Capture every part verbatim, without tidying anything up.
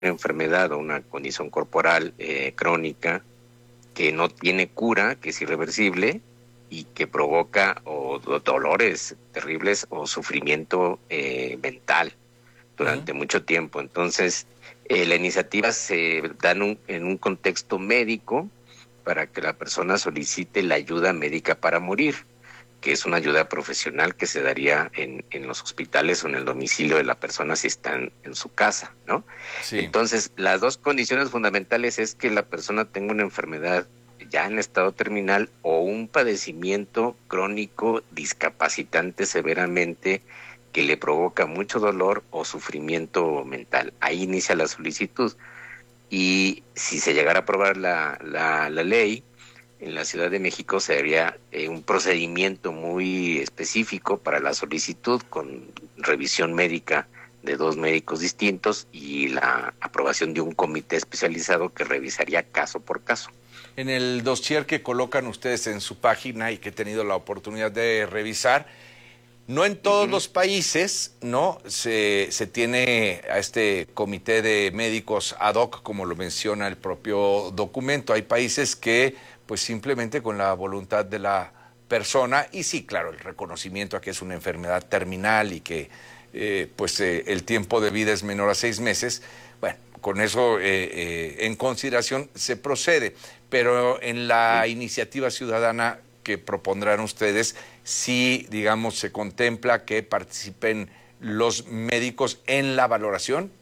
enfermedad o una condición corporal eh, crónica que no tiene cura, que es irreversible y que provoca o, o dolores terribles o sufrimiento eh, mental durante uh-huh. mucho tiempo. Entonces, eh, la iniciativa se da en un, en un contexto médico para que la persona solicite la ayuda médica para morir, que es una ayuda profesional que se daría en, en los hospitales o en el domicilio de la persona si están en su casa, ¿no? Sí. Entonces, las dos condiciones fundamentales es que la persona tenga una enfermedad ya en estado terminal o un padecimiento crónico discapacitante severamente que le provoca mucho dolor o sufrimiento mental. Ahí inicia la solicitud. Y si se llegara a aprobar la, la, la ley, en la Ciudad de México se haría eh, un procedimiento muy específico para la solicitud con revisión médica de dos médicos distintos y la aprobación de un comité especializado que revisaría caso por caso. En el dossier que colocan ustedes en su página y que he tenido la oportunidad de revisar, no en todos uh-huh. los países, ¿no? Se, se tiene a este comité de médicos ad hoc, como lo menciona el propio documento. Hay países que, pues simplemente con la voluntad de la persona, y sí, claro, el reconocimiento a que es una enfermedad terminal y que eh, pues eh, el tiempo de vida es menor a seis meses, bueno, con eso eh, eh, en consideración se procede. Pero en la sí. iniciativa ciudadana que propondrán ustedes, sí, digamos, se contempla que participen los médicos en la valoración.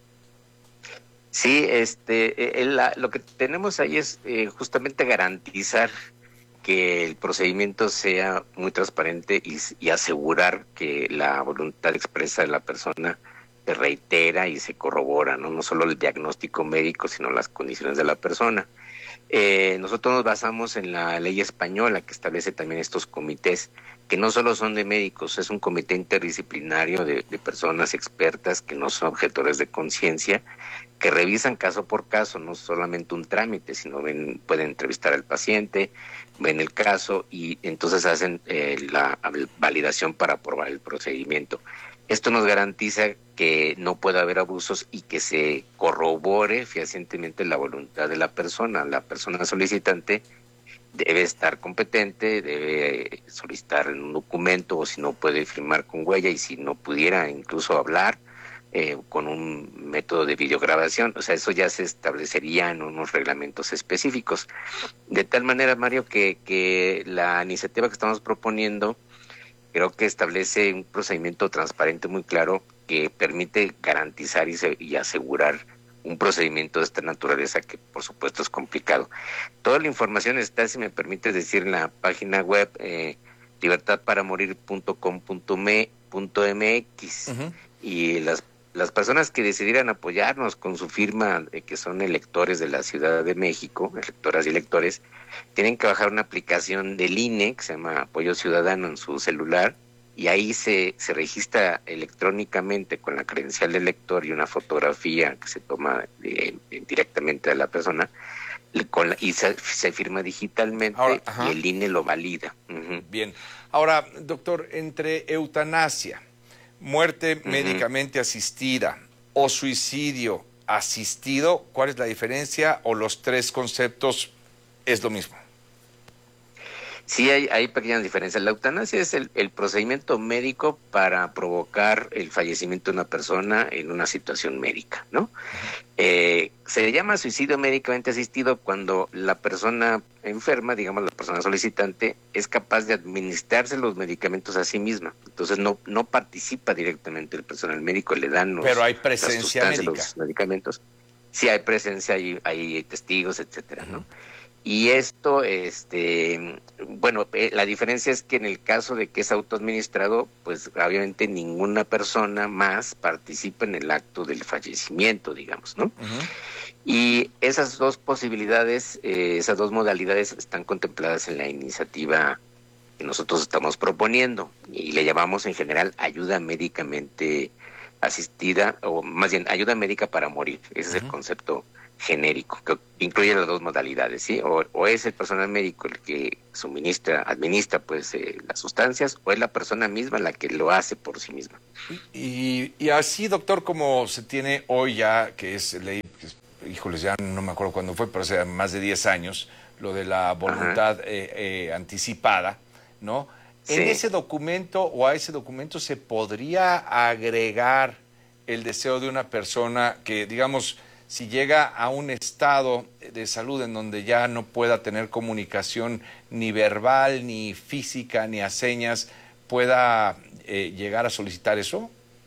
Sí, este, eh, la, lo que tenemos ahí es eh, justamente garantizar que el procedimiento sea muy transparente y, y asegurar que la voluntad expresa de la persona se reitera y se corrobora, ¿no? No solo el diagnóstico médico, sino las condiciones de la persona. Eh, nosotros nos basamos en la ley española que establece también estos comités, que no solo son de médicos, es un comité interdisciplinario de, de personas expertas que no son objetores de conciencia, que revisan caso por caso, no solamente un trámite, sino ven, pueden entrevistar al paciente, ven el caso y entonces hacen eh, la validación para aprobar el procedimiento. Esto nos garantiza que no pueda haber abusos y que se corrobore fehacientemente la voluntad de la persona. La persona solicitante debe estar competente, debe solicitar en un documento o si no puede firmar con huella y si no pudiera incluso hablar eh, con un método de videograbación. O sea, eso ya se establecería en unos reglamentos específicos. De tal manera, Mario, que, que la iniciativa que estamos proponiendo creo que establece un procedimiento transparente muy claro que permite garantizar y, se, y asegurar un procedimiento de esta naturaleza que por supuesto es complicado. Toda la información está, si me permites decir, en la página web eh, libertad para morir punto com punto m x uh-huh. y las las personas que decidieran apoyarnos con su firma, eh, que son electores de la Ciudad de México, electoras y electores, tienen que bajar una aplicación del I N E que se llama Apoyo Ciudadano en su celular y ahí se, se registra electrónicamente con la credencial del elector y una fotografía que se toma eh, directamente de la persona con la, y se, se firma digitalmente. Ahora, y el I N E lo valida. Uh-huh. Bien. Ahora, doctor, entre eutanasia, muerte uh-huh. médicamente asistida o suicidio asistido, ¿cuál es la diferencia o los tres conceptos es lo mismo? Sí, hay, hay pequeñas diferencias. La eutanasia es el, el procedimiento médico para provocar el fallecimiento de una persona en una situación médica, ¿no? Eh, se llama suicidio médicamente asistido cuando la persona enferma, digamos la persona solicitante, es capaz de administrarse los medicamentos a sí misma. Entonces no, no participa directamente el personal médico, le dan los, Pero hay presencia médica. Los medicamentos. Sí, hay presencia, hay, hay testigos, etcétera, ¿no? Uh-huh. Y esto, este, bueno, eh, la diferencia es que en el caso de que es autoadministrado, pues obviamente ninguna persona más participa en el acto del fallecimiento, digamos, ¿no? Uh-huh. Y esas dos posibilidades, eh, esas dos modalidades están contempladas en la iniciativa que nosotros estamos proponiendo y le llamamos en general ayuda médicamente asistida, o más bien ayuda médica para morir. Ese uh-huh. es el concepto genérico, que incluye las dos modalidades, ¿sí? O, o es el personal médico el que suministra, administra pues eh, las sustancias, o es la persona misma la que lo hace por sí misma. Y, y así, doctor, como se tiene hoy ya, que es ley, que es, híjoles, ya no me acuerdo cuándo fue, pero hace más de diez años, lo de la voluntad eh, eh, anticipada, ¿no? Sí. En ese documento o a ese documento se podría agregar el deseo de una persona que, digamos, si llega a un estado de salud en donde ya no pueda tener comunicación ni verbal, ni física, ni a señas, pueda eh, llegar a solicitar eso.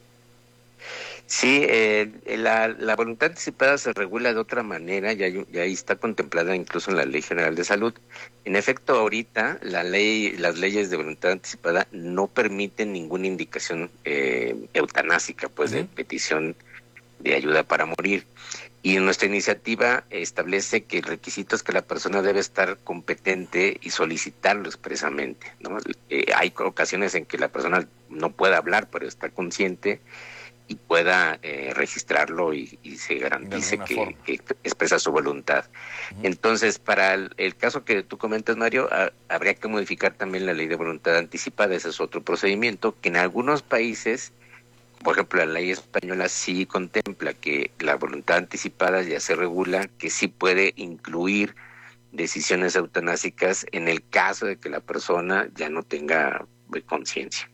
Sí, eh, la, la voluntad anticipada se regula de otra manera, ya, ya ahí está contemplada incluso en la Ley General de Salud. En efecto, ahorita la ley, las leyes de voluntad anticipada no permiten ninguna indicación eh, eutanásica, pues uh-huh. de petición de ayuda para morir. Y nuestra iniciativa establece que el requisito es que la persona debe estar competente y solicitarlo expresamente, ¿no? Eh, hay ocasiones en que la persona no puede hablar, pero está consciente y pueda eh, registrarlo y, y se garantice que, que expresa su voluntad. Uh-huh. Entonces, para el, el caso que tú comentas, Mario, a, habría que modificar también la ley de voluntad anticipada. Ese es otro procedimiento que en algunos países, por ejemplo, la ley española sí contempla que la voluntad anticipada ya se regula, que sí puede incluir decisiones eutanásicas en el caso de que la persona ya no tenga conciencia.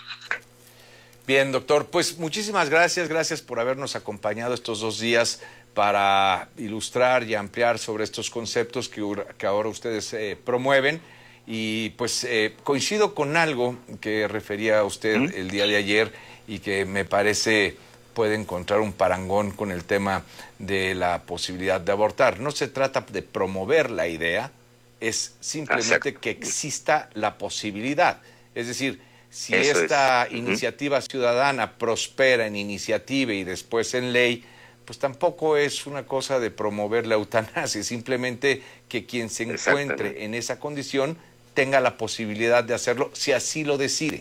Bien, doctor, pues muchísimas gracias, gracias por habernos acompañado estos dos días para ilustrar y ampliar sobre estos conceptos que, que ahora ustedes eh, promueven. Y pues eh, coincido con algo que refería usted ¿Mm? el día de ayer y que me parece puede encontrar un parangón con el tema de la posibilidad de abortar. No se trata de promover la idea, es simplemente que exista la posibilidad. Es decir, si Eso esta es. iniciativa uh-huh. ciudadana prospera en iniciativa y después en ley, pues tampoco es una cosa de promover la eutanasia, simplemente que quien se encuentre en esa condición tenga la posibilidad de hacerlo si así lo decide.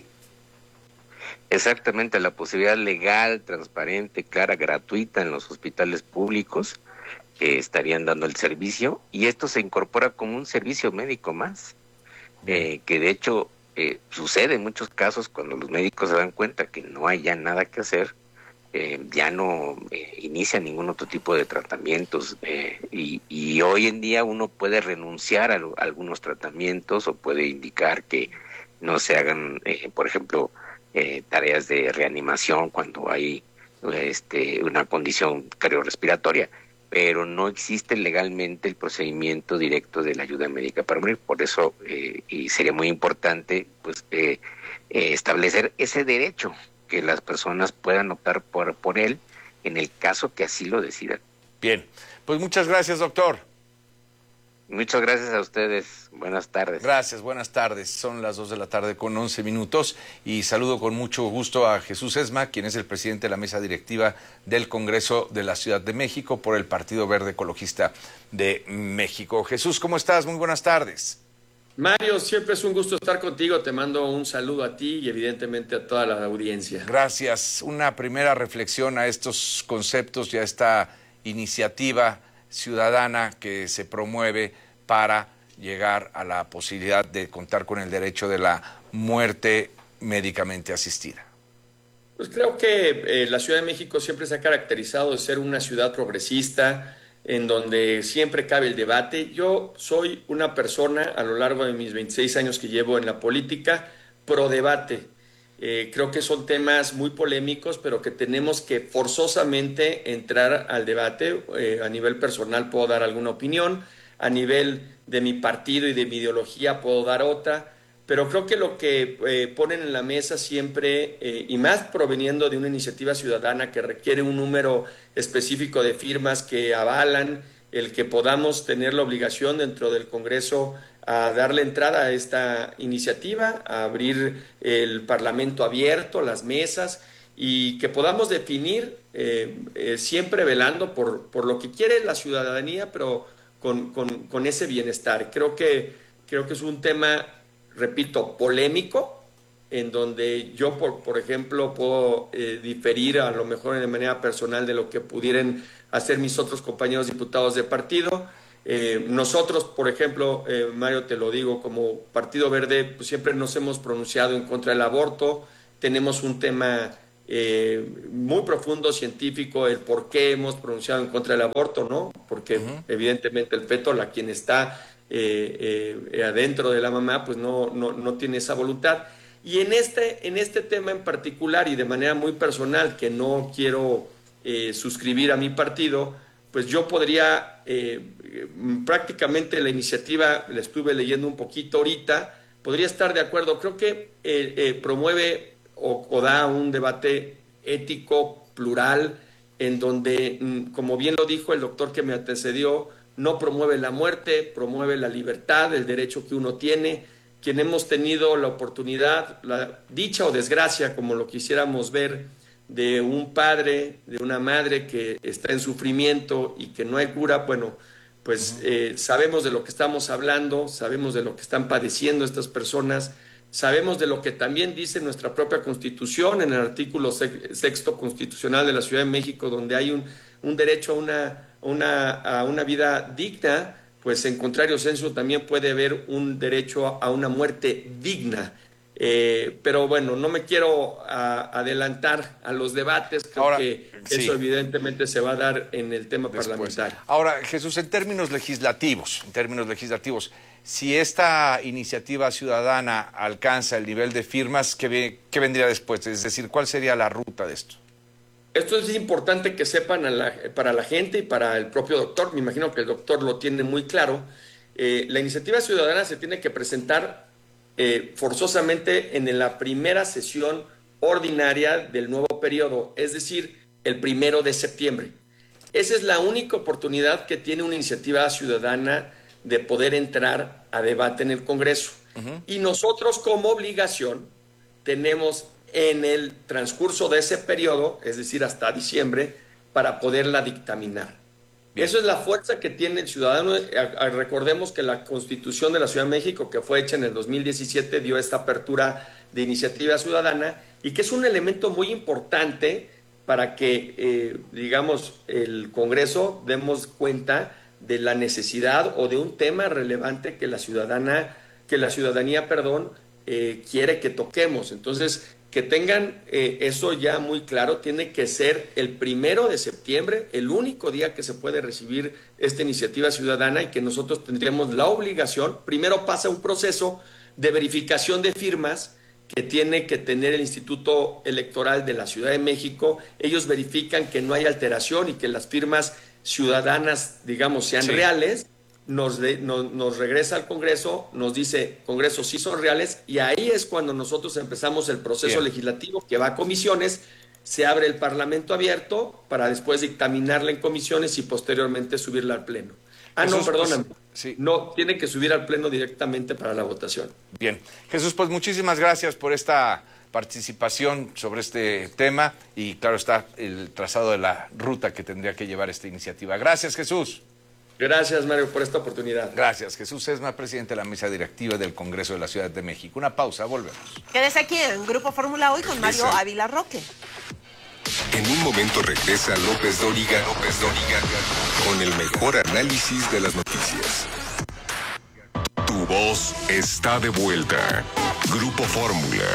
Exactamente, la posibilidad legal, transparente, clara, gratuita en los hospitales públicos que estarían dando el servicio, y esto se incorpora como un servicio médico más, eh, que de hecho eh, sucede en muchos casos cuando los médicos se dan cuenta que no hay ya nada que hacer, eh, ya no eh, inician ningún otro tipo de tratamientos, eh, y, y hoy en día uno puede renunciar a, lo, a algunos tratamientos o puede indicar que no se hagan, eh, por ejemplo, Eh, tareas de reanimación cuando hay este, una condición cardiorrespiratoria, pero no existe legalmente el procedimiento directo de la ayuda médica para morir. Por eso eh, y sería muy importante pues eh, eh, establecer ese derecho, que las personas puedan optar por, por él en el caso que así lo decidan. Bien, pues muchas gracias, doctor. Muchas gracias a ustedes. Buenas tardes. Gracias, buenas tardes. Son las dos de la tarde con once minutos y saludo con mucho gusto a Jesús Esma, quien es el presidente de la mesa directiva del Congreso de la Ciudad de México por el Partido Verde Ecologista de México. Jesús, ¿cómo estás? Muy buenas tardes. Mario, siempre es un gusto estar contigo. Te mando un saludo a ti y evidentemente a toda la audiencia. Gracias. Una primera reflexión a estos conceptos y a esta iniciativa ciudadana que se promueve para llegar a la posibilidad de contar con el derecho de la muerte médicamente asistida. Pues creo que eh, la Ciudad de México siempre se ha caracterizado de ser una ciudad progresista, en donde siempre cabe el debate. Yo soy una persona, a lo largo de mis veintiséis años que llevo en la política, pro debate. Eh, creo que son temas muy polémicos, pero que tenemos que forzosamente entrar al debate. Eh, a nivel personal puedo dar alguna opinión, a nivel de mi partido y de mi ideología puedo dar otra, pero creo que lo que eh, ponen en la mesa siempre, eh, y más proveniendo de una iniciativa ciudadana que requiere un número específico de firmas que avalan el que podamos tener la obligación dentro del Congreso a darle entrada a esta iniciativa, a abrir el Parlamento abierto, las mesas, y que podamos definir, eh, eh, siempre velando por, por lo que quiere la ciudadanía, pero con, con, con ese bienestar. Creo que, creo que es un tema, repito, polémico, en donde yo, por, por ejemplo, puedo eh, diferir a lo mejor de manera personal de lo que pudieran hacer mis otros compañeros diputados de partido. Eh, nosotros, por ejemplo, eh, Mario, te lo digo, como Partido Verde, pues siempre nos hemos pronunciado en contra del aborto. Tenemos un tema eh, muy profundo, científico, el por qué hemos pronunciado en contra del aborto, ¿no? Porque uh-huh. evidentemente el feto, la quien está eh, eh, adentro de la mamá, pues no, no, no tiene esa voluntad. Y en este, en este tema en particular, y de manera muy personal, que no quiero eh, suscribir a mi partido, pues yo podría, eh, prácticamente la iniciativa, la estuve leyendo un poquito ahorita, podría estar de acuerdo. Creo que eh, eh, promueve o, o da un debate ético, plural, en donde, como bien lo dijo el doctor que me antecedió, no promueve la muerte, promueve la libertad, el derecho que uno tiene. Quien hemos tenido la oportunidad, la dicha o desgracia, como lo quisiéramos ver, de un padre, de una madre que está en sufrimiento y que no hay cura, bueno, pues eh, sabemos de lo que estamos hablando, sabemos de lo que están padeciendo estas personas, sabemos de lo que también dice nuestra propia Constitución en el artículo sexto constitucional de la Ciudad de México, donde hay un, un derecho a una, una, a una vida digna. Pues en contrario sensu también puede haber un derecho a una muerte digna. Eh, pero bueno, no me quiero a, adelantar a los debates, creo Ahora, que sí. eso evidentemente se va a dar en el tema Después. parlamentario. Ahora, Jesús, en términos legislativos, en términos legislativos, si esta iniciativa ciudadana alcanza el nivel de firmas, ¿qué, qué vendría después? Es decir, ¿cuál sería la ruta de esto? Esto es importante que sepan a la, para la gente y para el propio doctor. Me imagino que el doctor lo tiene muy claro. Eh, la iniciativa ciudadana se tiene que presentar eh, forzosamente en la primera sesión ordinaria del nuevo periodo, es decir, el primero de septiembre. Esa es la única oportunidad que tiene una iniciativa ciudadana de poder entrar a debate en el Congreso. Uh-huh. Y nosotros, como obligación, tenemos en el transcurso de ese periodo, es decir, hasta diciembre, para poderla dictaminar. Bien. Eso es la fuerza que tiene el ciudadano. Recordemos que la Constitución de la Ciudad de México, que fue hecha en el dos mil diecisiete, dio esta apertura de iniciativa ciudadana y que es un elemento muy importante para que, eh, digamos, el Congreso demos cuenta de la necesidad o de un tema relevante que la ciudadana, que la ciudadanía, perdón, eh, quiere que toquemos. Entonces, que tengan eh, eso ya muy claro, tiene que ser el primero de septiembre, el único día que se puede recibir esta iniciativa ciudadana y que nosotros tendremos la obligación. Primero pasa un proceso de verificación de firmas que tiene que tener el Instituto Electoral de la Ciudad de México. Ellos verifican que no hay alteración y que las firmas ciudadanas, digamos, sean sí. reales. Nos, de, nos, nos regresa al Congreso, nos dice, Congreso, sí son reales, y ahí es cuando nosotros empezamos el proceso Bien. legislativo que va a comisiones, se abre el Parlamento abierto para después dictaminarla en comisiones y posteriormente subirla al Pleno. Ah, Jesús, no, perdóname, pues, sí. no, tiene que subir al Pleno directamente para la votación. Bien, Jesús, pues muchísimas gracias por esta participación sobre este tema y claro está el trazado de la ruta que tendría que llevar esta iniciativa. Gracias, Jesús. Gracias, Mario, por esta oportunidad. Gracias. Jesús Esma, presidente de la mesa directiva del Congreso de la Ciudad de México. Una pausa, volvemos. Quédese aquí en Grupo Fórmula Hoy con Mario Esa. Ávila Roque. En un momento regresa López Dóriga, López Dóriga, con el mejor análisis de las noticias. Tu voz está de vuelta. Grupo Fórmula.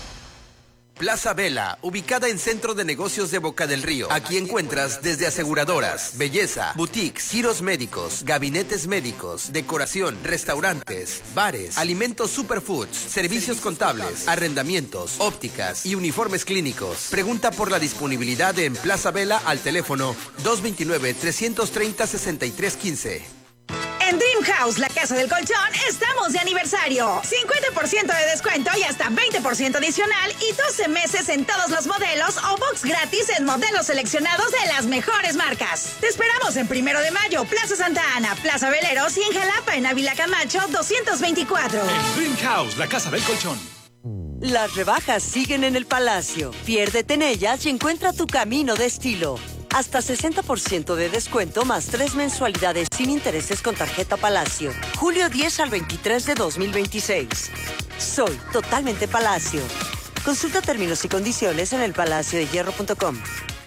Plaza Vela, ubicada en Centro de Negocios de Boca del Río. Aquí encuentras desde aseguradoras, belleza, boutiques, giros médicos, gabinetes médicos, decoración, restaurantes, bares, alimentos superfoods, servicios contables, arrendamientos, ópticas y uniformes clínicos. Pregunta por la disponibilidad en Plaza Vela al teléfono dos dos nueve, tres tres cero, seis tres uno cinco. En Dream House, la casa del colchón, estamos de aniversario. cincuenta por ciento de descuento y hasta veinte por ciento adicional y doce meses en todos los modelos o box gratis en modelos seleccionados de las mejores marcas. Te esperamos en Primero de Mayo, Plaza Santa Ana, Plaza Veleros y en Jalapa, en Ávila Camacho, doscientos veinticuatro. En Dream House, la casa del colchón. Las rebajas siguen en el Palacio. Piérdete en ellas y encuentra tu camino de estilo. Hasta sesenta por ciento de descuento más tres mensualidades sin intereses con tarjeta Palacio. Julio diez al veintitrés de dos mil veintiséis. Soy totalmente Palacio. Consulta términos y condiciones en el palacio de hierro punto com.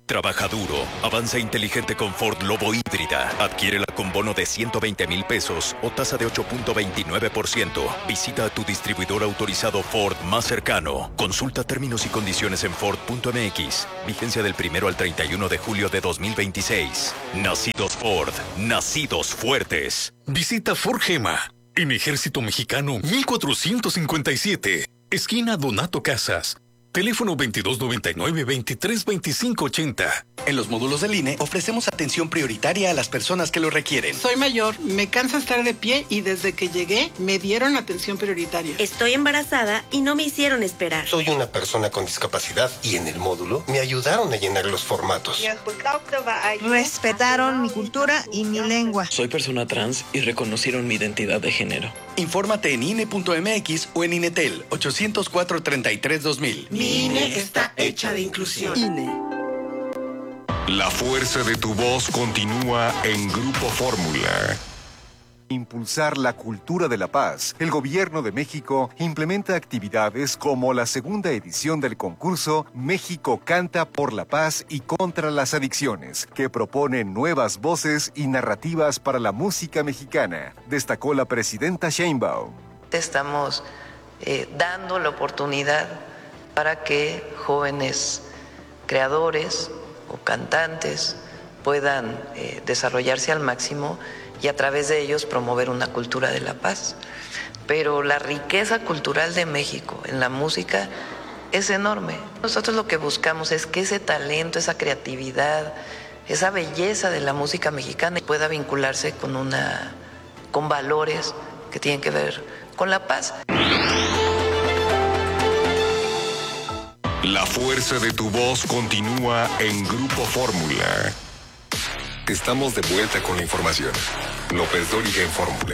Trabaja duro, avanza inteligente con Ford Lobo híbrida. Adquiérela con bono de ciento veinte mil pesos o tasa de ocho punto veintinueve por ciento. Visita a tu distribuidor autorizado Ford más cercano. Consulta términos y condiciones en Ford punto M X. Vigencia del primero al treinta y uno de julio de dos mil veintiséis. Nacidos Ford, nacidos fuertes. Visita Ford Gema en Ejército Mexicano mil cuatrocientos cincuenta y siete, esquina Donato Casas. Teléfono veintidós noventa y nueve, veintitrés veinticinco ochenta. En los módulos del I N E ofrecemos atención prioritaria a las personas que lo requieren. Soy mayor, me cansa estar de pie y desde que llegué me dieron atención prioritaria. Estoy embarazada y no me hicieron esperar. Soy una persona con discapacidad y en el módulo me ayudaron a llenar los formatos. Respetaron mi cultura y mi lengua. Soy persona trans y reconocieron mi identidad de género. Infórmate en I N E punto M X o en INETEL ochocientos cuatro, treinta y tres, dos mil. Mi I N E está hecha de inclusión. I N E. La fuerza de tu voz continúa en Grupo Fórmula. Impulsar la cultura de la paz. El Gobierno de México implementa actividades como la segunda edición del concurso México Canta por la Paz y contra las Adicciones, que propone nuevas voces y narrativas para la música mexicana, destacó la presidenta Sheinbaum. Estamos eh, dando la oportunidad para que jóvenes creadores o cantantes puedan eh, desarrollarse al máximo y a través de ellos promover una cultura de la paz. Pero la riqueza cultural de México en la música es enorme. Nosotros lo que buscamos es que ese talento, esa creatividad, esa belleza de la música mexicana pueda vincularse con, una, con valores que tienen que ver con la paz. La fuerza de tu voz continúa en Grupo Fórmula. Estamos de vuelta con la información. López Dóriga en Fórmula.